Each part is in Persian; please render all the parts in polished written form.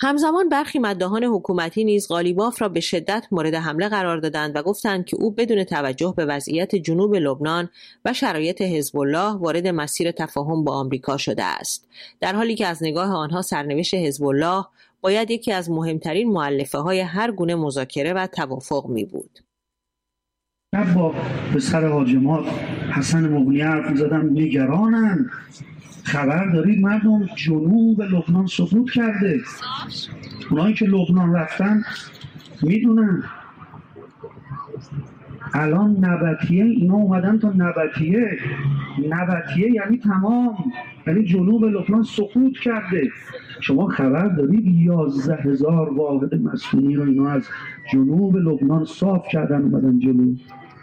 همزمان برخی مداحان حکومتی نیز قالیباف را به شدت مورد حمله قرار دادند و گفتند که او بدون توجه به وضعیت جنوب لبنان و شرایط حزب الله وارد مسیر تفاهم با آمریکا شده است، در حالی که از نگاه آنها سرنوشت حزب الله باید یکی از مهمترین مؤلفه‌های هر گونه مذاکره و توافق می بود. با پسر حاجمات حسن مغنی حرف زدم، نگرانند. خبر دارید مردم جنوب لبنان سقوط کرده. اونایی که لبنان رفتن میدونن. الان نبطیه اینا اومدن تا نبطیه یعنی تمام، یعنی جنوب لبنان سقوط کرده. شما خبر دارید 11,000 واحد مسکونی رو اینا از جنوب لبنان صاف کردن اومدن جلو.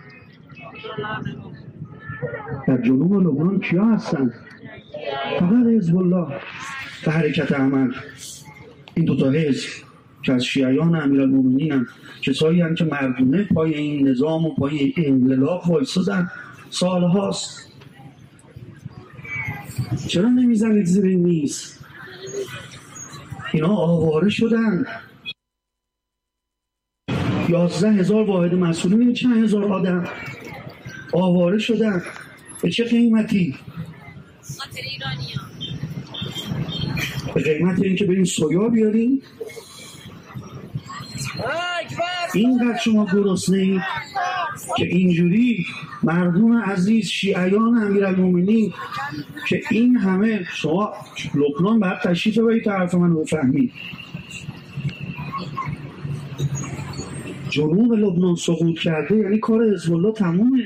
در جنوب لبنان کیا هستن؟ فقط حزب الله و حرکت عمل. این دوتا حزب که از شیعیان امیرالمومنین هم، کسایی هم که مردونه پای این نظام و پای این انقلاب وایسادن سال هاست. چرا نمیزنید زیر این میز؟ اینا آواره شدن. 11,000 واحد مسئولین، چند هزار آدم آواره شدن. به چه قیمتی؟ خاطر ایرانی‌ها. به قیمت این که بریم سویا بیاریم. اینقدر شما گرسنه‌اید که اینجوری مردم عزیز شیعیان امیرالمومنین که این همه، شما لبنان باید تشریف ببرید تا حرف من رو بفهمید. جنوب لبنان سقوط کرده یعنی کار حزب الله تمومه.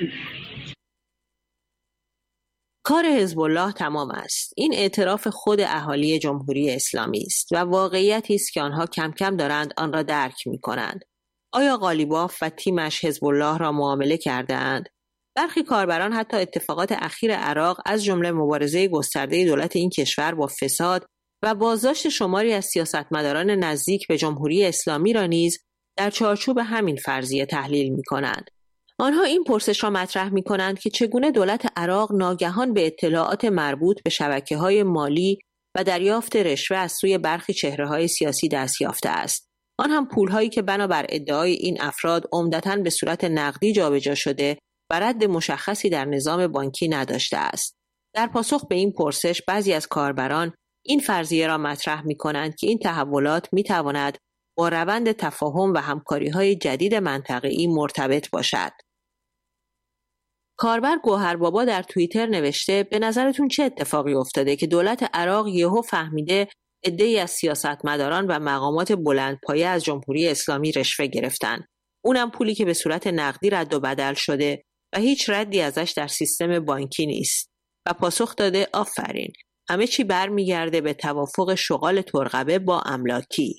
کار حزب الله تمام است. این اعتراف خود اهالی جمهوری اسلامی است و واقعیتی است که آنها کم کم دارند آن را درک می‌کنند. آیا قالیباف و تیمش حزب الله را معامله کرده‌اند؟ برخی کاربران حتی اتفاقات اخیر عراق از جمله مبارزه گسترده دولت این کشور با فساد و بازداشت شماری از سیاستمداران نزدیک به جمهوری اسلامی را نیز در چارچوب همین فرضیه تحلیل می‌کنند. آنها این پرسش را مطرح می‌کنند که چگونه دولت عراق ناگهان به اطلاعات مربوط به شبکه‌های مالی و دریافت رشوه از سوی برخی چهره‌های سیاسی دست یافته است. آن هم پول‌هایی که بنابر ادعای این افراد عمدتاً به صورت نقدی جابجا شده و رد مشخصی در نظام بانکی نداشته است. در پاسخ به این پرسش بعضی از کاربران این فرضیه را مطرح می‌کنند که این تحولات می‌تواند با روند تفاهم و همکاری‌های جدید منطقه‌ای مرتبط باشد. کاربر گوهربابا در توییتر نوشته به نظرتون چه اتفاقی افتاده که دولت عراق یهو فهمیده عده‌ای از سیاستمداران و مقامات بلندپایه از جمهوری اسلامی رشوه گرفتن، اونم پولی که به صورت نقدی رد و بدل شده و هیچ ردی ازش در سیستم بانکی نیست. و پاسخ داده آفرین، همه چی برمیگرده به توافق شغال ترقبه با املاکی.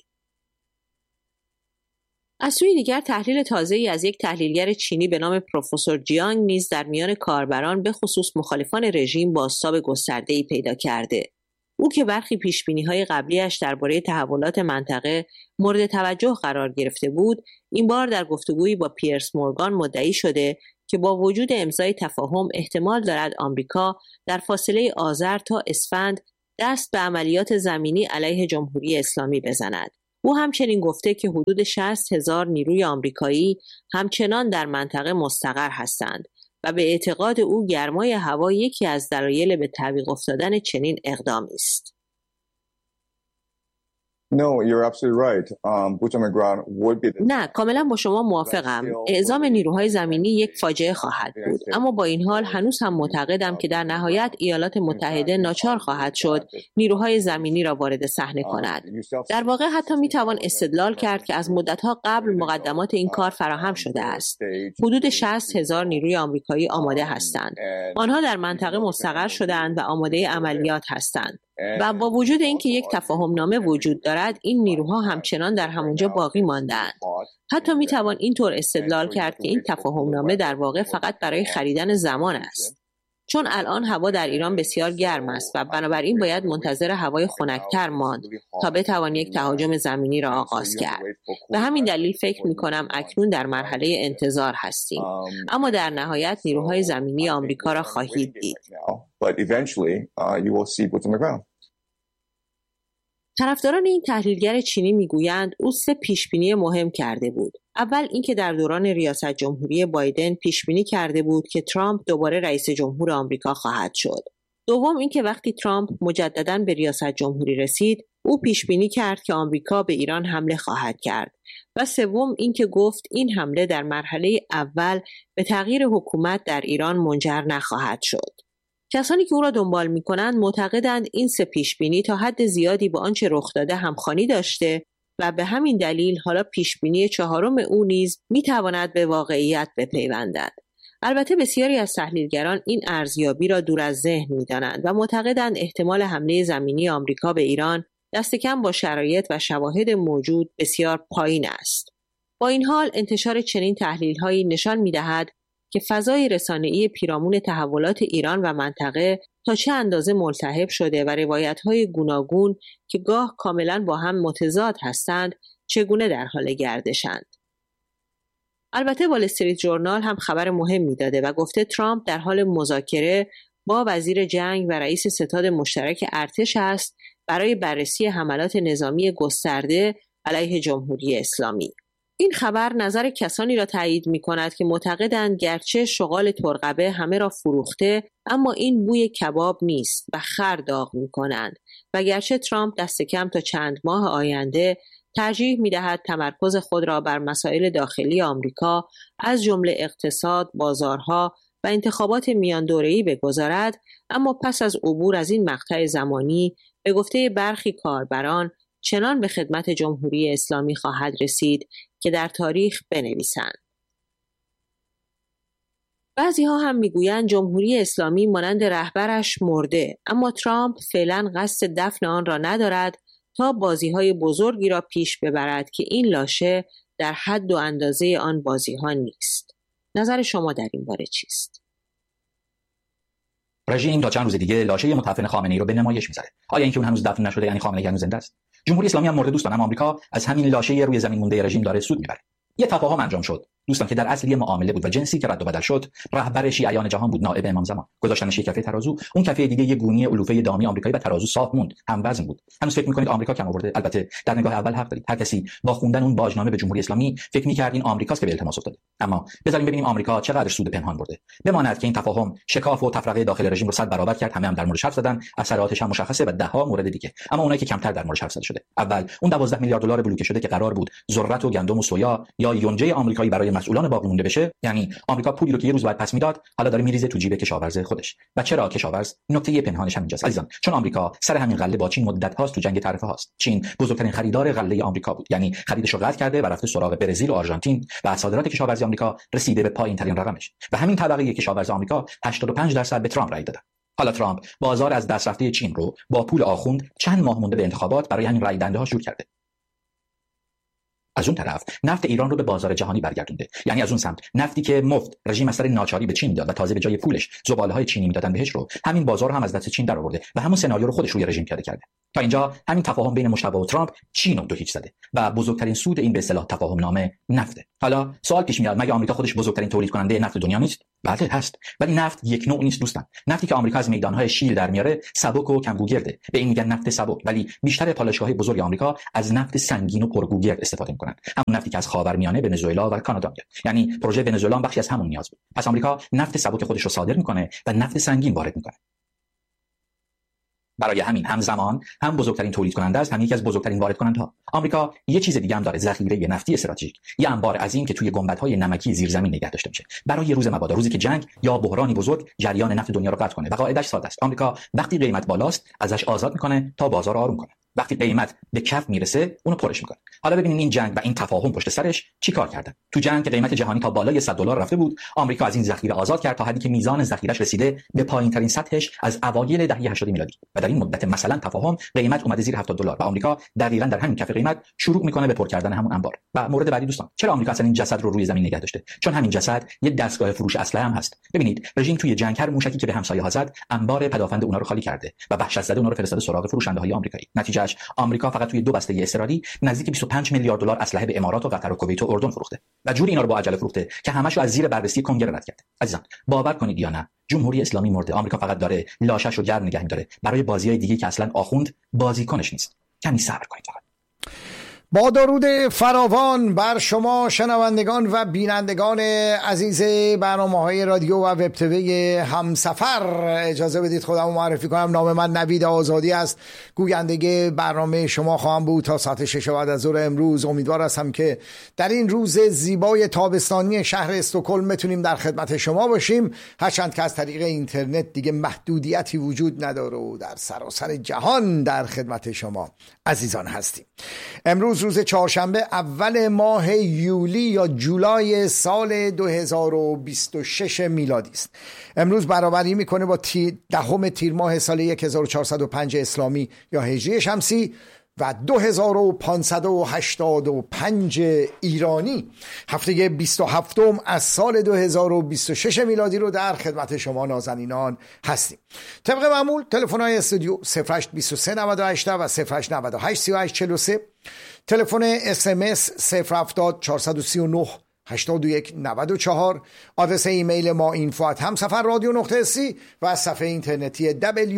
از سوی دیگر تحلیل تازه‌ای از یک تحلیلگر چینی به نام پروفسور جیانگ نیز در میان کاربران به خصوص مخالفان رژیم بازتاب گسترده‌ای پیدا کرده. او که برخی پیشبینی‌های قبلیش درباره تحولات منطقه مورد توجه قرار گرفته بود، این بار در گفتگویی با پیرس مورگان مدعی شده که با وجود امضای تفاهم احتمال دارد آمریکا در فاصله آذر تا اسفند دست به عملیات زمینی علیه جمهوری اسلامی بزند. او همچنین گفته که حدود 60,000 نیروی آمریکایی همچنان در منطقه مستقر هستند و به اعتقاد او گرمای هوا یکی از دلایل به تعویق افتادن چنین اقدامی است. نه، کاملا با شما موافقم. اعزام نیروهای زمینی یک فاجعه خواهد بود، اما با این حال هنوز هم معتقدم که در نهایت ایالات متحده ناچار خواهد شد نیروهای زمینی را وارد صحنه کند. در واقع حتی میتوان استدلال کرد که از مدتها قبل مقدمات این کار فراهم شده است. حدود 60,000 نیروی آمریکایی آماده هستند. آنها در منطقه مستقر شده‌اند و آماده عملیات هستند. و با وجود اینکه یک تفاهم نامه وجود دارد، این نیروها همچنان در همونجا باقی مانده‌اند. حتی میتوان اینطور استدلال کرد که این تفاهم نامه در واقع فقط برای خریدن زمان است. چون الان هوا در ایران بسیار گرم است و بنابراین باید منتظر هوای خنک‌تر ماند تا بتوان یک تهاجم زمینی را آغاز کرد. به همین دلیل فکر می‌کنم اکنون در مرحله انتظار هستیم. اما در نهایت نیروهای زمینی آمریکا را خواهید دید. طرفداران این تحلیلگر چینی میگویند او 3 پیشبینی مهم کرده بود. اول اینکه در دوران ریاست جمهوری بایدن پیشبینی کرده بود که ترامپ دوباره رئیس جمهور آمریکا خواهد شد. دوم اینکه وقتی ترامپ مجدداً به ریاست جمهوری رسید، او پیشبینی کرد که آمریکا به ایران حمله خواهد کرد. و سوم اینکه گفت این حمله در مرحله اول به تغییر حکومت در ایران منجر نخواهد شد. کسانی که او را دنبال می‌کنند معتقدند این 3 پیشبینی تا حد زیادی با آنچه رخ داده همخوانی داشته و به همین دلیل حالا پیشبینی 4م او نیز می‌تواند به واقعیت بپیوندد. البته بسیاری از تحلیلگران این ارزیابی را دور از ذهن می‌دانند و معتقدند احتمال حمله زمینی آمریکا به ایران دست کم با شرایط و شواهد موجود بسیار پایین است. با این حال انتشار چنین تحلیل‌هایی نشان می‌دهد که فضای رسانه‌ای پیرامون تحولات ایران و منطقه تا چه اندازه ملتهب شده و روایت‌های گوناگون که گاه کاملاً با هم متضاد هستند چگونه در حال گردشند. البته وال استریت ژورنال هم خبر مهمی داده و گفته ترامپ در حال مذاکره با وزیر جنگ و رئیس ستاد مشترک ارتش است برای بررسی حملات نظامی گسترده علیه جمهوری اسلامی. این خبر نظر کسانی را تایید می‌کند که معتقدند گرچه شغال ترقبه همه را فروخته، اما این بوی کباب نیست و خر داغ می‌کنند و گرچه ترامپ دست کم تا چند ماه آینده ترجیح می‌دهد تمرکز خود را بر مسائل داخلی آمریکا از جمله اقتصاد، بازارها و انتخابات میان دوره‌ای بگذارد، اما پس از عبور از این مقطع زمانی به گفته برخی کاربران چنان به خدمت جمهوری اسلامی خواهد رسید که در تاریخ بنویسند. بعضی‌ها هم میگویند جمهوری اسلامی مانند رهبرش مرده، اما ترامپ فعلا قصد دفن آن را ندارد تا بازی‌های بزرگی را پیش ببرد که این لاشه در حد و اندازه آن بازی‌ها نیست. نظر شما در این باره چیست؟ رژیم تا چند روز دیگه لاشه متعفن خامنه‌ای رو به نمایش می‌ذاره. آیا اینکه اون هنوز دفن نشده یعنی خامنه‌ای هنوز زنده است؟ جمهوری اسلامی هم مرده دوستان، اما آمریکا از همین لاشه روی زمین مونده رژیم داره سود می‌بره. یه تفاهم انجام شد دوستان که در اصل یه معامله بود و جنسی که رد و بدل شد. رهبر شیعیان جهان بود، نائب امام زمان، گذاشتنش یک کفه ترازو، اون کفه دیگه یه گونی علوفه دامی آمریکایی و ترازو صاف موند، هم وزن بود. هنوز فکر می‌کنید آمریکا کم آورده؟ البته در نگاه اول حق دارید. هر کسی با خوندن اون باجنامه به جمهوری اسلامی فکر می‌کرد این آمریکاست که به التماس افتاده. اما بذاریم ببینیم آمریکا چقدر سود پنهان برده. بماند که این تفاهم شکاف و تفرقه داخل رژیم رو 100 برابر کرد. همه هم در موردش حرف زدن، اثراتش هم مشخصه و ده‌ها مورد دیگه. اما اونایی که کمتر در موردش حرف زده شده، اول اون 12 میلیارد دلار بلوکه شده که قرار بود ذرت و گندم و سویا یا یونجه آمریکایی برای مسئولان باقی مونده بشه. یعنی آمریکا پولی رو که یه روز بعد پس میداد حالا داره میریزه تو جیب کشاورز خودش. و چرا کشاورز؟ نکته پنهانش همینجاست عزیزان، چون آمریکا سر همین غله با چین مدت هاست تو جنگ تعرفه هاست. چین بزرگترین خریدار غله آمریکا بود، یعنی خریدش رو قطع کرده و رفته سراغ برزیل و آرژانتین و صادرات کشاورزی آمریکا رسیده به پایین‌ترین رقمش. و همین طبقه کشاورز آمریکا 85% به ترامپ رای دادن. حالا ترامپ بازار از دست رفته چین رو با پول آخوند چند ماه مونده به انتخابات برای همین رای دهنده ها شور کرده. از اون طرف نفت ایران رو به بازار جهانی برگردونده. یعنی از اون سمت نفتی که مفت رژیم از سر ناچاری به چین میداد و تازه به جای پولش زباله‌های چینی میدادن بهش رو همین بازار هم از دست چین درآورده و همون سناریو رو خودش روی رژیم پیاده کرده. تا اینجا همین تفاهم بین مجتبی و ترامپ چین رو 2-0 زده و بزرگترین سود این به اصطلاح تفاهم نامه نفته. حالا سوال پیش میاد مگه آمریکا خودش بزرگترین تولید کننده نفت دنیا نیست؟ بله هست، ولی نفت یک نوع نیست دوستان. نفتی که آمریکا از میدان‌های شیل در میاره سبک و کم‌گوگرده. به این میگن نفت سبک، ولی بیشتر پالایشگاه‌های بزرگ آمریکا از نفت سنگین و پرگوگرد استفاده می‌کنن. همون نفتی که از خاورمیانه، ونزوئلا و کانادا میاد. یعنی پروژه ونزوئلا بخشی از همون نیاز بود. پس آمریکا نفت سبک خودش رو صادر می‌کنه و نفت سنگین وارد می‌کنه. برای همین همزمان هم بزرگترین تولید کننده است، هم یکی از بزرگترین وارد کننده‌ها. آمریکا یه چیز دیگه هم داره، ذخیره نفتی استراتژیک، یه انبار عظیم که توی گنبدهای نمکی زیرزمین نگه داشته میشه برای روز مبادا، روزی که جنگ یا بحرانی بزرگ جریان نفت دنیا رو قطع کنه. و قاعده‌اش ساده است. آمریکا وقتی قیمت بالاست ازش آزاد میکنه تا بازار رو آروم کنه. وقتی قیمت به کف میرسه اونو پرش میکنه. حالا ببینید این جنگ و این تفاهم پشت سرش چیکار کردن. تو جنگ که قیمت جهانی تا بالای $100 رفته بود، آمریکا از این ذخیره آزاد کرد تا حدی که میزان ذخیره‌اش رسیده به پایین‌ترین سطحش از اوایل دهه 80 میلادی. و در این مدت مثلا تفاهم قیمت اومده زیر $70 و آمریکا دقیقاً در همین کف قیمت شروع میکنه به پر کردن همون انبار. و مورد بعدی دوستان، چرا آمریکا اصلا این جسد رو روی زمین نگه داشته؟ چون همین جسد یه دستگاه فروش اسلحه هم هست. ببینید رژیم توی جنگ هر موشکی که به همسایه‌ها زد انبار پدافند اونها رو خالی کرده و وحشت زده اونها رو فرستاده سراغ فروشنده‌های آمریکایی. نتیجهش آمریکا فقط توی 2 بسته اضطراری نزدیک 25 میلیارد دلار اسلحه به امارات و قطر و کویت و اردن فروخته و جوری اینا رو با عجله فروخته که همه‌شو از زیر بررسی کنگره رد کرده. عزیزان باور کنید یا نه، جمهوری اسلامی مرده. آمریکا فقط داره لاشه‌شو گرم نگه می‌داره برای بازی‌های دیگه که اصلاً آخوند بازیکنش نیست. کمی صبر کنید فقط. با درود فراوان بر شما شنوندگان و بینندگان عزیز برنامه‌های رادیو و وب تیوی همسفر، اجازه بدید خودمو معرفی کنم. نام من نوید آزادی است، گوینده برنامه شما خواهم بود تا ساعت 6 بعد از ظهر امروز. امیدوار هستم که در این روز زیبای تابستانی شهر استکهلم بتونیم در خدمت شما باشیم، هرچند که از طریق اینترنت دیگه محدودیتی وجود نداره و در سراسر جهان در خدمت شما عزیزان هستیم. امروز روز چهارشنبه اول ماه یولی یا جولای سال 2026 میلادی است. امروز برابری میکنه با 10 تیر ماه سال 1405 اسلامی یا هجری شمسی و 2585 ایرانی. هفته 27 از سال 2026 میلادی رو در خدمت شما نازنینان هستیم. طبق معمول تلفن‌های استودیو 0823 98 و 0898 3843، تلفن SMS 070 439 81 94، آدرس ایمیل ما info@hamsafarradio.sk و صفحه اینترنتی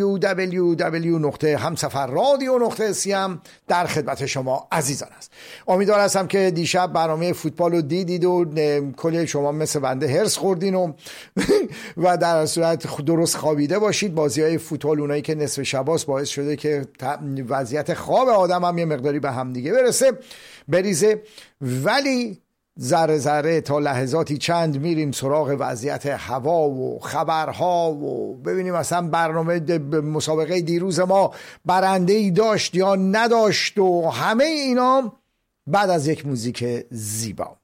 www.hamsafarradio.sk هم در خدمت شما عزیزان است. امیدوار هستم که دیشب برنامه فوتبال رو دیدید و کلی شما مثل بنده هرس خوردین و در صورت درست خوابیده باشید. بازی‌های فوتبال اونایی که نصف شباست باعث شده که وضعیت خواب آدم هم یه مقداری به هم دیگه بریزه، ولی ذره ذره تا لحظاتی چند میریم سراغ وضعیت هوا و خبرها و ببینیم اصلا برنامه مسابقه دیروز ما برنده‌ای داشت یا نداشت و همه اینا بعد از یک موزیک زیبا.